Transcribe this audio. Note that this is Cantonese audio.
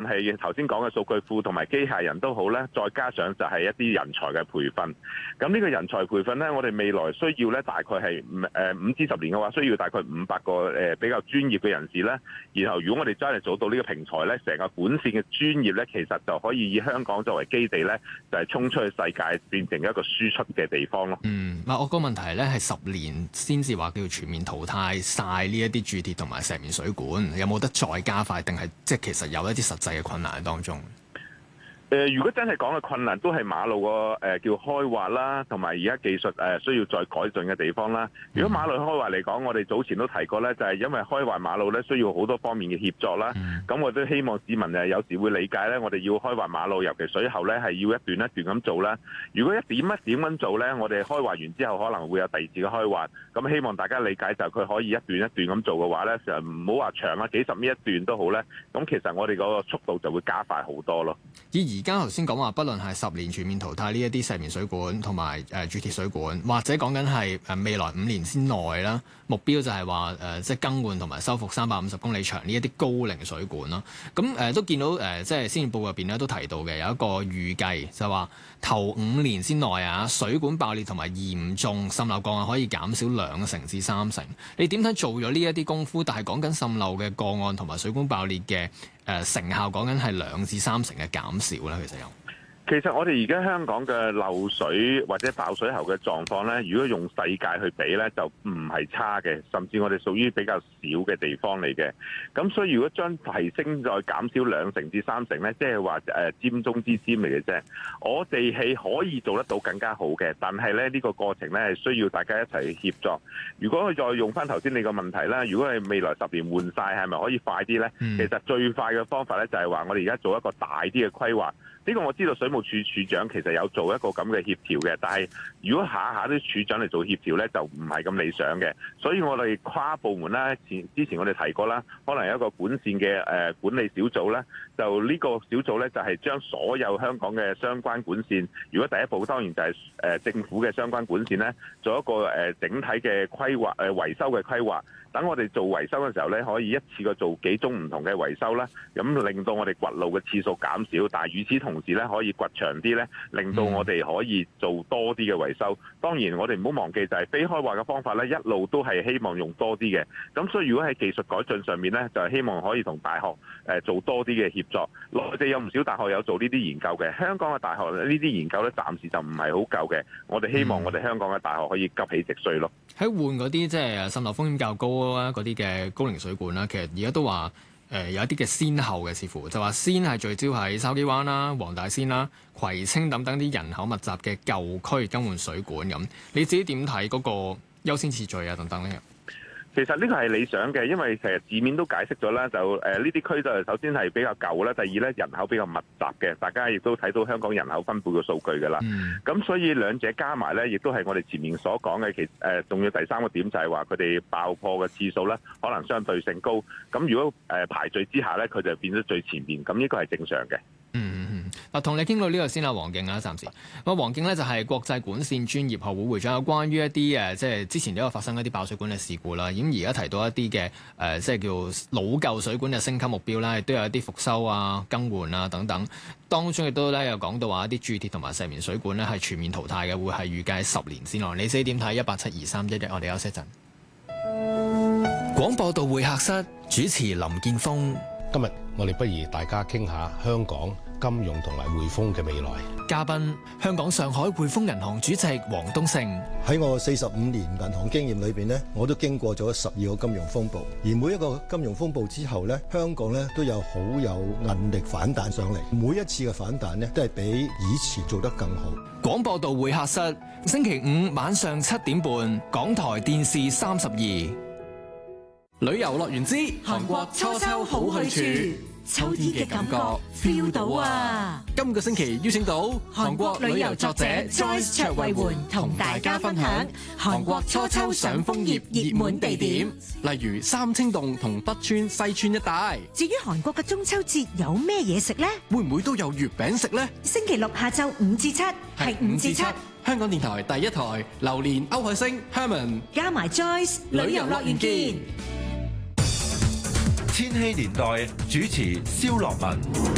係頭先講嘅數據庫同埋機械人都好咧，再加上就係一啲人才嘅培訓。咁呢個人才培訓咧，我哋未來需要咧大概係5至10年嘅話，需要大概500個比較專業嘅人士咧。然後如果我哋真係做到呢個平台咧，成個管線嘅專業咧，其實就可以以香港作為基地咧，就係衝出去世界，變成一個輸出嘅地方咯。 我個問題咧係10年先至話叫全面淘汰晒呢一啲鑄鐵同埋石棉水管，有冇得再加快？定係即係其實有一啲實際嘅困難喺當中？ 如果真係講嘅困難，都係馬路個叫開挖啦，同埋而家技術需要再改進嘅地方啦。如果馬路開挖嚟講，我哋早前都提過咧，就係因為開挖馬路咧需要好多方面嘅協作啦。咁我都希望市民有時會理解咧，我哋要開挖馬路，尤其水喉咧係要一段一段咁做啦。如果一點一點咁做咧，我哋開挖完之後可能會有第二次嘅開挖。咁希望大家理解就係佢可以一段一段咁做嘅話咧，就唔好話長啊，幾十米一段都好咧。咁其實我哋嗰個速度就會加快好多咯。 而家頭先講話，不論係10年全面淘汰呢一啲石棉水管同埋鑄鐵水管，或者講緊係未來5年之內啦，目標就係話即係更換同埋修復350公里長呢一啲高齡水管啦。咁都見到即係施政報告入邊咧都提到嘅有一個預計，就係話頭5年之內啊，水管爆裂同埋嚴重滲漏個案可以減少2成至3成。你點睇做咗呢一啲功夫？但係講緊滲漏嘅個案同埋水管爆裂嘅成效，講緊係2至3成嘅減少啦。 其實我哋而家香港嘅漏水或者爆水喉嘅狀況咧，如果用世界去比咧，就唔係差嘅，甚至我哋屬於比較少嘅地方嚟嘅。咁所以如果將提升再減少2成至3成咧，即係話尖中之尖嚟嘅啫。我哋係可以做得到更加好嘅，但係咧呢個過程咧係需要大家一齊協作。如果佢再用翻頭先你個問題啦，如果係未來10年換晒，係咪可以快啲咧？其實最快嘅方法咧就係話我哋而家做一個大啲嘅規劃。呢個我知道水務署署長其實有做一個咁嘅協調嘅，但係如果下下啲署長嚟做協調咧，就唔係咁理想嘅。所以我哋跨部門啦，之前我哋提過啦，可能有一個管線嘅管理小組咧，就呢個小組咧就係將所有香港嘅相關管線，如果第一步當然就係政府嘅相關管線咧，做一個整體嘅規劃維修嘅規劃。等我哋做維修嘅時候咧，可以一次過做幾宗唔同嘅維修啦，咁令到我哋掘路嘅次數減少，但係與此同時咧，可以掘長啲咧，令到我哋可以做多啲嘅維修。當然我哋唔好忘記就係非開挖嘅方法咧，一路都係希望用多啲嘅。咁所以如果喺技術改進上面咧，就係希望可以同大學做多啲嘅協作。內地有唔少大學有做呢啲研究嘅，香港嘅大學呢啲研究咧暫時就唔係好夠嘅。我哋希望我哋香港嘅大學可以急起直追咯。 喺換嗰啲即係滲漏風險較高啊嗰啲嘅高齡水管啦，其實而家都話有一啲嘅先後嘅，似乎就話先係聚焦喺筲箕灣啦、黃大仙啦、葵青等等啲人口密集嘅舊區更換水管咁。你自己點睇嗰個優先次序啊等等呢？ 其實呢個係理想嘅，因為其實字面都解釋咗啦，就呢啲區就首先係比較舊啦，第二咧人口比較密集嘅，大家亦都睇到香港人口分布嘅數據㗎啦。咁所以兩者加埋咧，亦都係我哋前面所講嘅，仲要第3個點就係話佢哋爆破嘅次數咧，可能相對性高。咁如果排序之下咧，佢就變咗最前面，咁呢個係正常嘅。 同你傾到呢個先啦，黃敬啦，暫時。咁黃敬咧就係國際管線專業學會會長，有關於一啲即係之前都有發生一啲爆水管嘅事故啦。咁而家提到一啲嘅即係叫老舊水管嘅升級目標啦，亦都有一啲復修啊、更換啊等等。當中亦都咧有講到話一啲鑄鐵同埋石棉水管咧係全面淘汰嘅，會係預計10年之內。你自己點睇？1872311，我哋休息一陣。廣播道會客室主持林健鋒。 今日我哋不如大家傾下香港金融同埋匯豐嘅未來。 嘉賓香港上海匯豐銀行主席黃東勝。 喺我45年銀行經驗裏邊呢，我都經過咗12個金融風暴，而每一個金融風暴之後呢，香港呢都有好有韌力反彈上嚟。每一次嘅反彈呢，都係比以前做得更好。 廣播道會客室，星期5晚上7點半，港台電視32。旅遊樂園之韓國初秋好去處。秋天嘅感覺 feel 到啊！今個星期邀請到韓國旅遊作者 Joyce 卓慧媛同大家分享韓國初秋賞楓葉熱門地點，例如三清洞同北川西川一帶。 至於韓國嘅中秋節有咩嘢食呢？ 會唔會都有月餅食呢？ 星期6下晝5至7係5至7， 香港電台第一台，榴蓮歐海星 Herman 加埋 Joyce 旅遊樂園見。 千禧年代主持蕭樂文。